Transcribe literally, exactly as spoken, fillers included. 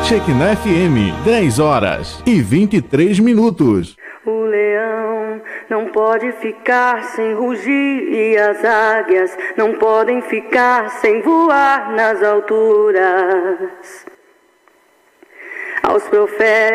Shekinah F M, dez horas e vinte e três minutos. O leão não pode ficar sem rugir e as águias não podem ficar sem voar nas alturas. Aos profetas